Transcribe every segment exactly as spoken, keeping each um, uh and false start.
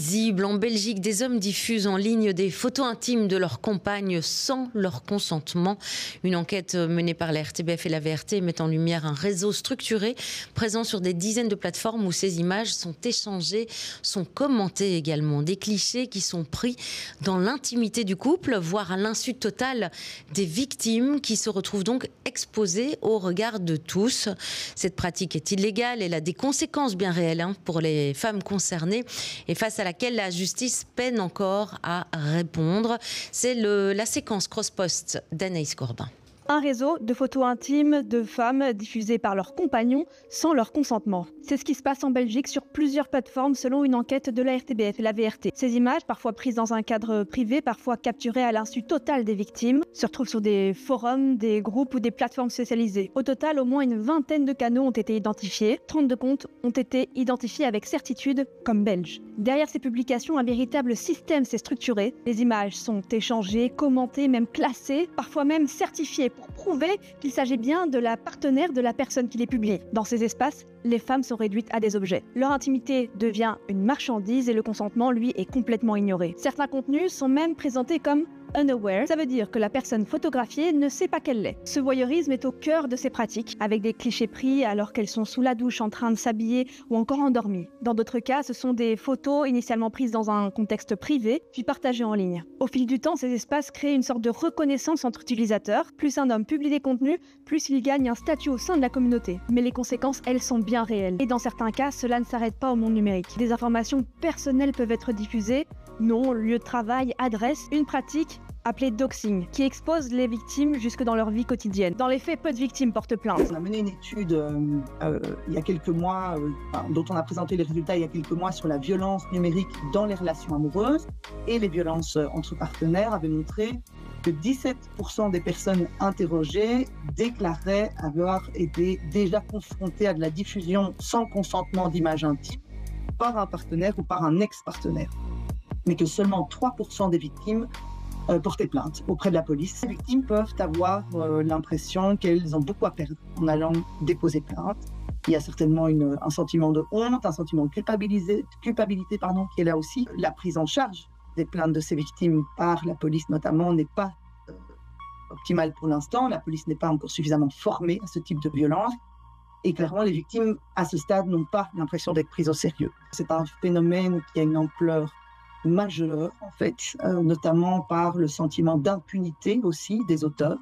risible. En Belgique, des hommes diffusent en ligne des photos intimes de leurs compagnes sans leur consentement. Une enquête menée par la R T B F et la V R T met en lumière un réseau structuré présent sur des dizaines de plateformes où ces images sont échangées, sont commentées également. Des clichés qui sont pris dans l'intimité du couple, voire à l'insu totale des victimes qui se retrouvent donc exposées au regard de tous. Cette pratique est illégale, elle a des conséquences bien réelles hein, pour les femmes concernées et face à laquelle la justice peine encore à répondre. C'est le, la séquence cross-post d'Anaïs Corbin. Un réseau de photos intimes de femmes diffusées par leurs compagnons sans leur consentement. C'est ce qui se passe en Belgique sur plusieurs plateformes selon une enquête de la R T B F et la V R T. Ces images, parfois prises dans un cadre privé, parfois capturées à l'insu total des victimes, se retrouvent sur des forums, des groupes ou des plateformes spécialisées. Au total, au moins une vingtaine de canaux ont été identifiés. trente-deux comptes ont été identifiés avec certitude comme belges. Derrière ces publications, un véritable système s'est structuré. Les images sont échangées, commentées, même classées, parfois même certifiées pour prouver qu'il s'agit bien de la partenaire de la personne qui les publie. Dans ces espaces, les femmes sont réduites à des objets. Leur intimité devient une marchandise et le consentement, lui, est complètement ignoré. Certains contenus sont même présentés comme unaware, ça veut dire que la personne photographiée ne sait pas qu'elle l'est. Ce voyeurisme est au cœur de ces pratiques, avec des clichés pris alors qu'elles sont sous la douche en train de s'habiller ou encore endormies. Dans d'autres cas, ce sont des photos initialement prises dans un contexte privé, puis partagées en ligne. Au fil du temps, ces espaces créent une sorte de reconnaissance entre utilisateurs. Plus un homme publie des contenus, plus il gagne un statut au sein de la communauté. Mais les conséquences, elles, sont bien réelles. Et dans certains cas, cela ne s'arrête pas au monde numérique. Des informations personnelles peuvent être diffusées, nom, lieu de travail, adresse, une pratique appelée doxing, qui expose les victimes jusque dans leur vie quotidienne. Dans les faits, peu de victimes portent plainte. On a mené une étude euh, euh, il y a quelques mois, euh, enfin, dont on a présenté les résultats il y a quelques mois sur la violence numérique dans les relations amoureuses et les violences entre partenaires avait montré que dix-sept pour cent des personnes interrogées déclaraient avoir été déjà confrontées à de la diffusion sans consentement d'images intimes par un partenaire ou par un ex-partenaire, mais que seulement trois pour cent des victimes Euh, porter plainte auprès de la police. Les victimes peuvent avoir euh, l'impression qu'elles ont beaucoup à perdre en allant déposer plainte. Il y a certainement une, un sentiment de honte, un sentiment de culpabilité, culpabilité pardon, qui est là aussi. La prise en charge des plaintes de ces victimes par la police notamment n'est pas euh, optimale pour l'instant. La police n'est pas encore suffisamment formée à ce type de violence. Et clairement, les victimes, à ce stade, n'ont pas l'impression d'être prises au sérieux. C'est un phénomène qui a une ampleur majeur, en fait, euh, notamment par le sentiment d'impunité aussi des auteurs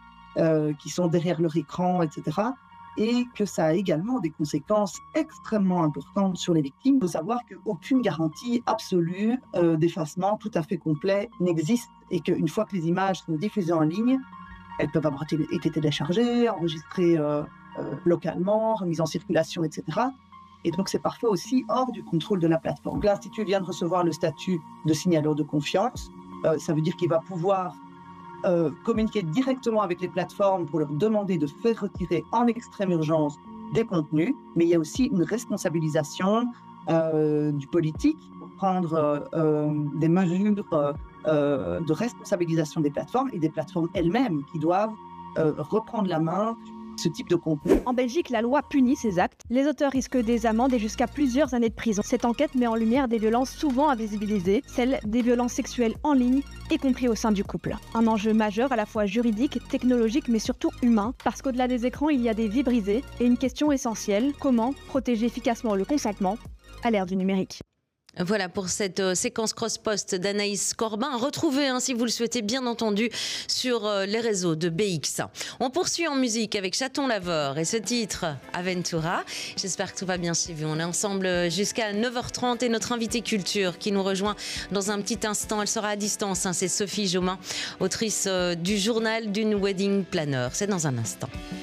euh, qui sont derrière leur écran, et cetera. Et que ça a également des conséquences extrêmement importantes sur les victimes. Il faut savoir qu'aucune garantie absolue euh, d'effacement tout à fait complet n'existe et qu'une fois que les images sont diffusées en ligne, elles peuvent avoir été téléchargées, enregistrées euh, euh, localement, remises en circulation, et cetera. Et donc, c'est parfois aussi hors du contrôle de la plateforme. L'Institut vient de recevoir le statut de signaleur de confiance. Euh, ça veut dire qu'il va pouvoir euh, communiquer directement avec les plateformes pour leur demander de faire retirer en extrême urgence des contenus. Mais il y a aussi une responsabilisation euh, du politique pour prendre euh, euh, des mesures euh, euh, de responsabilisation des plateformes et des plateformes elles-mêmes qui doivent euh, reprendre la main ce type de contenu. En Belgique, la loi punit ces actes. Les auteurs risquent des amendes et jusqu'à plusieurs années de prison. Cette enquête met en lumière des violences souvent invisibilisées, celles des violences sexuelles en ligne, y compris au sein du couple. Un enjeu majeur à la fois juridique, technologique, mais surtout humain, parce qu'au-delà des écrans, il y a des vies brisées et une question essentielle, comment protéger efficacement le consentement à l'ère du numérique. Voilà pour cette euh, séquence cross-post d'Anaïs Corbin. Retrouvez, hein, si vous le souhaitez, bien entendu, sur euh, les réseaux de B X. On poursuit en musique avec Chaton Laveur et ce titre, Aventura. J'espère que tout va bien chez vous. On est ensemble jusqu'à neuf heures trente et notre invitée culture qui nous rejoint dans un petit instant. Elle sera à distance. Hein, c'est Sophie Jomain, autrice euh, du journal d'une wedding planner. C'est dans un instant.